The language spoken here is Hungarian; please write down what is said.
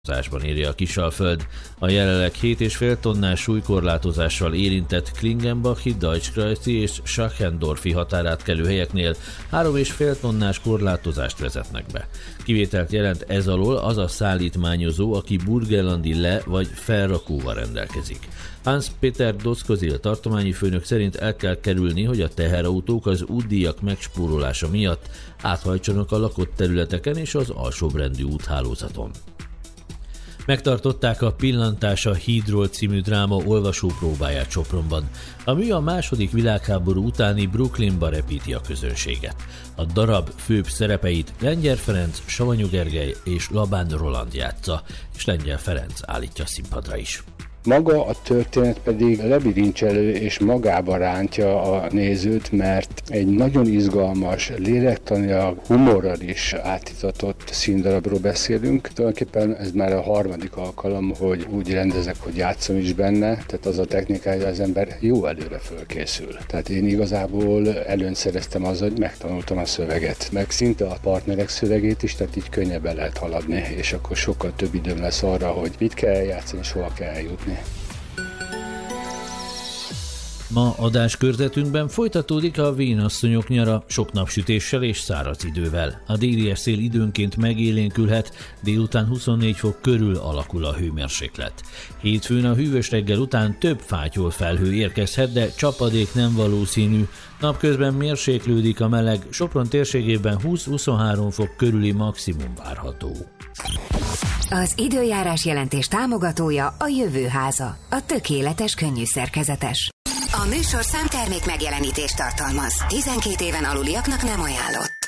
Írja a Kisalföld. A jelenleg 7,5 tonnás súlykorlátozással érintett Klingenbachi, Deutschkreuzi és Schachendorfi határátkelő helyeknél 3,5 tonnás korlátozást vezetnek be. Kivételt jelent ez alól az a szállítmányozó, aki burgenlandi vagy felrakóval rendelkezik. Hans-Peter Doskozil tartományi főnök szerint el kell kerülni, hogy a teherautók az útdíjak megspórolása miatt áthajtsanak a lakott területeken és az alsóbrendű úthálózaton. Megtartották a Pillantás a hídról című dráma olvasópróbáját Sopronban. A mű a második világháború utáni Brooklynba repíti a közönséget. A darab főbb szerepeit Lengyel Ferenc, Savanyú Gergely és Labán Roland játsza, és Lengyel Ferenc állítja színpadra is. Maga a történet pedig lebilincselő és magába rántja a nézőt, mert egy nagyon izgalmas, lélektanilag humorral is átitatott színdarabról beszélünk. Tulajdonképpen ez már a harmadik alkalom, hogy úgy rendezek, hogy játszom is benne, tehát az a technikája, az ember jó előre fölkészül. Tehát én igazából előnyt szereztem azzal, hogy megtanultam a szöveget, meg szinte a partnerek szövegét is, tehát így könnyebben lehet haladni, és akkor sokkal több időm lesz arra, hogy mit kell játszani, és hova kell eljutni. Ma adáskörzetünkben folytatódik a vénasszonyok nyara sok napsütéssel és száraz idővel. A déli szél időnként megélénkülhet, délután 24 fok körül alakul a hőmérséklet. Hétfőn a hűvös reggel után több fátyol felhő érkezhet, de csapadék nem valószínű. Napközben mérséklődik a meleg, Sopron térségében 20-23 fok körüli maximum várható. Az időjárás jelentés támogatója a Jövőháza, a tökéletes könnyű szerkezetes. A műsor számtermék megjelenítést tartalmaz. 12 éven aluliaknak nem ajánlott.